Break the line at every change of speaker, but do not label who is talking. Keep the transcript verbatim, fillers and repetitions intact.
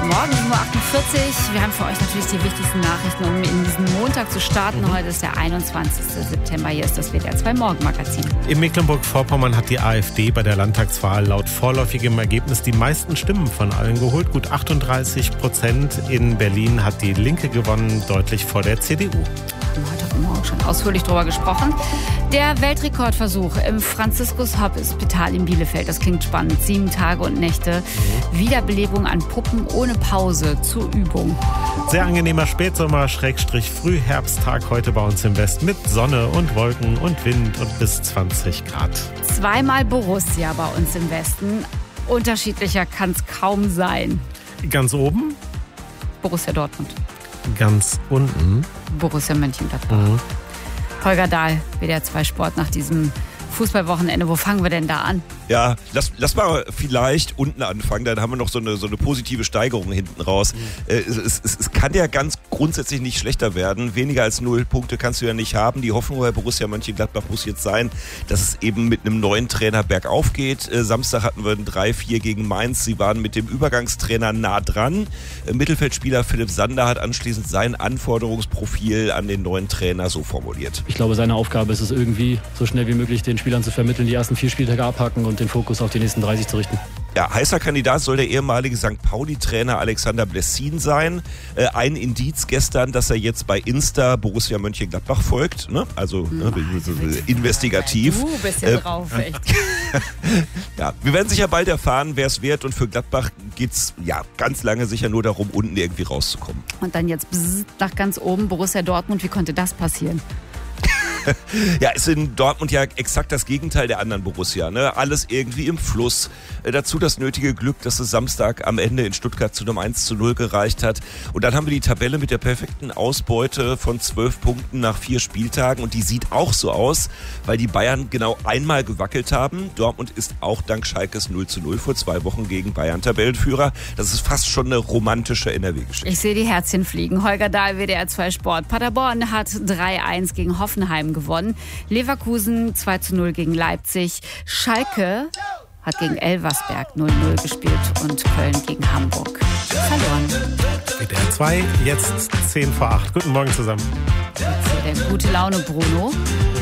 Morgen, sieben Uhr achtundvierzig. Wir haben für euch natürlich die wichtigsten Nachrichten, um in diesen Montag zu starten. Mhm. Heute ist der einundzwanzigster September. Hier ist das W D R zwei Morgenmagazin.
In Mecklenburg-Vorpommern hat die AfD bei der Landtagswahl laut vorläufigem Ergebnis die meisten Stimmen von allen geholt. Gut achtunddreißig Prozent. In Berlin hat die Linke gewonnen, deutlich vor der C D U.
Heute Morgen schon ausführlich darüber gesprochen. Der Weltrekordversuch im Franziskus-Hospital in Bielefeld. Das klingt spannend. Sieben Tage und Nächte. Mhm. Wiederbelebung an Puppen ohne Pause zur Übung.
Sehr angenehmer Spätsommer, Schrägstrich Frühherbsttag heute bei uns im Westen mit Sonne und Wolken und Wind und bis zwanzig Grad.
Zweimal Borussia bei uns im Westen. Unterschiedlicher kann es kaum sein.
Ganz oben?
Borussia Dortmund.
Ganz unten?
Borussia Mönchengladbach. Mhm. Holger Dahl, W D R zwei Sport nach diesem Fußballwochenende. Wo fangen wir denn da an?
Ja, lass, lass mal vielleicht unten anfangen, dann haben wir noch so eine, so eine positive Steigerung hinten raus. Mhm. Äh, es, es, es kann ja ganz grundsätzlich nicht schlechter werden. Weniger als null Punkte kannst du ja nicht haben. Die Hoffnung bei Borussia Mönchengladbach muss jetzt sein, dass es eben mit einem neuen Trainer bergauf geht. Äh, Samstag hatten wir ein drei vier gegen Mainz. Sie waren mit dem Übergangstrainer nah dran. Äh, Mittelfeldspieler Philipp Sander hat anschließend sein Anforderungsprofil an den neuen Trainer so formuliert.
Ich glaube, seine Aufgabe ist es irgendwie, so schnell wie möglich den Spielern zu vermitteln, die ersten vier Spieltage abhaken und den Fokus auf die nächsten dreißig zu richten.
Ja, heißer Kandidat soll der ehemalige Sankt Pauli-Trainer Alexander Blessin sein. Äh, ein Indiz gestern, dass er jetzt bei Insta Borussia Mönchengladbach folgt. Ne? Also ne, investigativ.
Du bist ja äh, drauf, echt.
Ja, wir werden sicher bald erfahren, wer es wird. Und für Gladbach geht es ja, ganz lange sicher nur darum, unten irgendwie rauszukommen.
Und dann jetzt bzz, nach ganz oben Borussia Dortmund. Wie konnte das passieren?
Ja, ist in Dortmund ja exakt das Gegenteil der anderen Borussia. Ne? Alles irgendwie im Fluss. Äh, dazu das nötige Glück, dass es Samstag am Ende in Stuttgart zu einem eins zu null gereicht hat. Und dann haben wir die Tabelle mit der perfekten Ausbeute von zwölf Punkten nach vier Spieltagen. Und die sieht auch so aus, weil die Bayern genau einmal gewackelt haben. Dortmund ist auch dank Schalkes null zu null vor zwei Wochen gegen Bayern Tabellenführer. Das ist fast schon eine romantische N R W-Geschichte.
Ich sehe die Herzchen fliegen. Holger Dahl, W D R zwei Sport. Paderborn hat drei eins gegen Hoffenheim gewonnen. Leverkusen zwei zu null gegen Leipzig. Schalke hat gegen Elversberg null null gespielt und Köln gegen Hamburg verloren.
W D R zwei, jetzt zehn vor acht. Guten Morgen zusammen.
Jetzt hier der gute Laune Bruno.